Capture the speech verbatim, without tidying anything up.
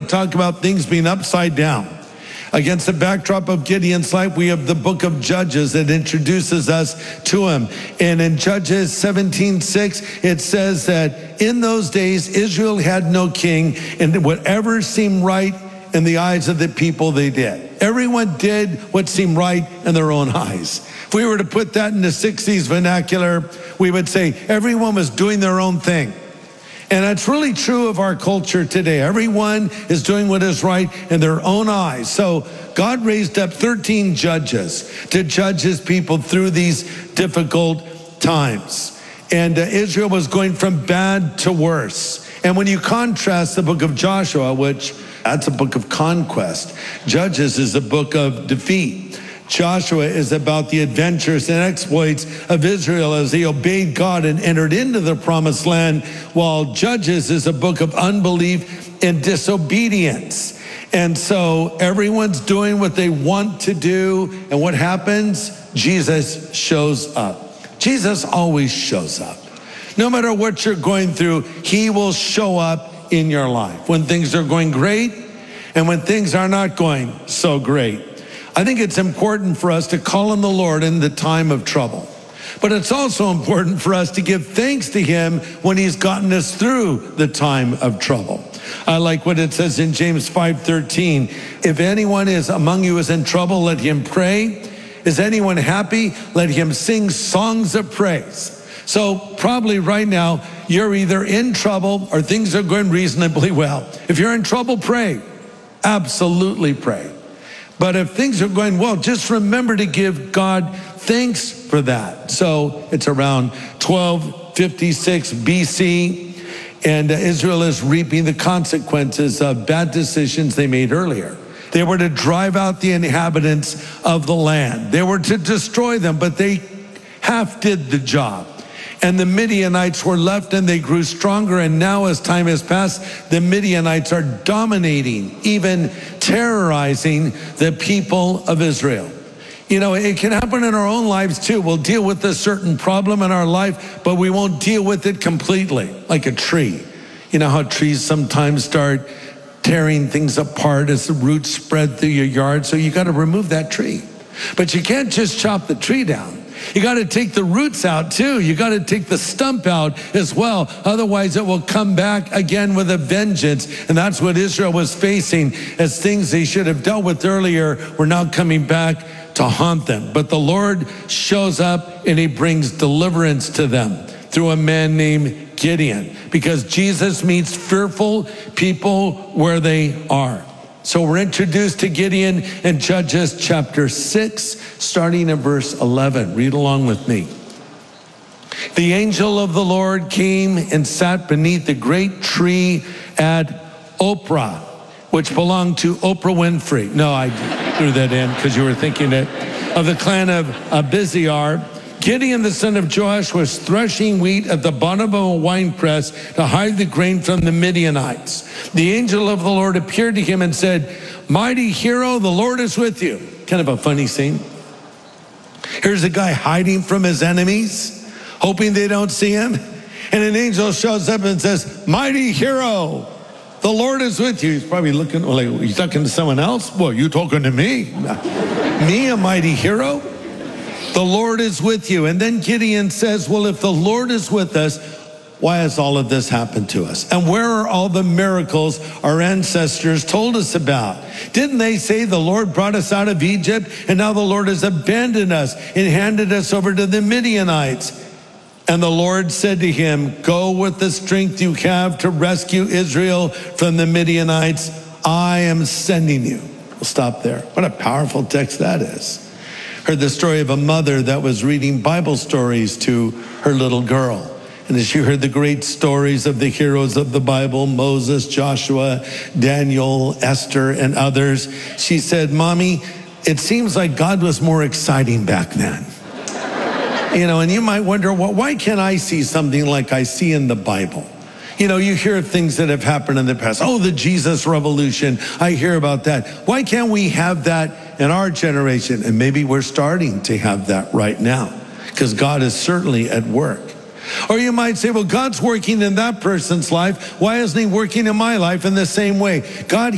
talk about things being upside down. Against the backdrop of Gideon's life, we have the book of Judges that introduces us to him. And in Judges seventeen six, it says that in those days, Israel had no king, and whatever seemed right in the eyes of the people, they did. Everyone did what seemed right in their own eyes. If we were to put that in the sixties vernacular, we would say everyone was doing their own thing. And that's really true of our culture today. Everyone is doing what is right in their own eyes. So God raised up thirteen judges to judge his people through these difficult times. And uh, Israel was going from bad to worse. And when you contrast the book of Joshua, which that's a book of conquest, Judges is a book of defeat. Joshua is about the adventures and exploits of Israel as they obeyed God and entered into the promised land, while Judges is a book of unbelief and disobedience. And so everyone's doing what they want to do. And what happens? Jesus shows up. Jesus always shows up. No matter what you're going through, he will show up in your life when things are going great and when things are not going so great. I think it's important for us to call on the Lord in the time of trouble. But it's also important for us to give thanks to him when he's gotten us through the time of trouble. I like what it says in James five thirteen. If anyone is among you is in trouble, let him pray. Is anyone happy? Let him sing songs of praise. So probably right now, you're either in trouble or things are going reasonably well. If you're in trouble, pray. Absolutely pray. But if things are going well, just remember to give God thanks for that. So it's around twelve fifty-six B C, and Israel is reaping the consequences of bad decisions they made earlier. They were to drive out the inhabitants of the land. They were to destroy them, but they half did the job. And the Midianites were left and they grew stronger. And now as time has passed, the Midianites are dominating, even terrorizing the people of Israel. You know, it can happen in our own lives too. We'll deal with a certain problem in our life, but we won't deal with it completely, like a tree. You know how trees sometimes start tearing things apart as the roots spread through your yard. So you got to remove that tree. But you can't just chop the tree down. You got to take the roots out too. You got to take the stump out as well. Otherwise it will come back again with a vengeance. And that's what Israel was facing, as things they should have dealt with earlier were now coming back to haunt them. But the Lord shows up and he brings deliverance to them through a man named Gideon, because Jesus meets fearful people where they are. So we're introduced to Gideon in Judges chapter six, starting in verse eleven. Read along with me. The angel of the Lord came and sat beneath the great tree at Oprah, which belonged to Oprah Winfrey. No, I threw that in because you were thinking it. Of the clan of Abiziar. Gideon, the son of Joash, was threshing wheat at the bottom of a winepress to hide the grain from the Midianites. The angel of the Lord appeared to him and said, "Mighty hero, the Lord is with you." Kind of a funny scene. Here's a guy hiding from his enemies, hoping they don't see him. And an angel shows up and says, "Mighty hero, the Lord is with you." He's probably looking, like, are you talking to someone else? Well, you talking to me? Me, a mighty hero? The Lord is with you. And then Gideon says, well, if the Lord is with us, why has all of this happened to us? And where are all the miracles our ancestors told us about? Didn't they say the Lord brought us out of Egypt, and now the Lord has abandoned us and handed us over to the Midianites? And the Lord said to him, go with the strength you have to rescue Israel from the Midianites. I am sending you. We'll stop there. What a powerful text that is. Heard the story of a mother that was reading Bible stories to her little girl. And as she heard the great stories of the heroes of the Bible, Moses, Joshua, Daniel, Esther, and others, she said, Mommy, it seems like God was more exciting back then. You know, and you might wonder, well, why can't I see something like I see in the Bible? You know, you hear things that have happened in the past. Oh, the Jesus revolution. I hear about that. Why can't we have that in our generation? And maybe we're starting to have that right now, because God is certainly at work. Or you might say, well, God's working in that person's life. Why isn't he working in my life in the same way? God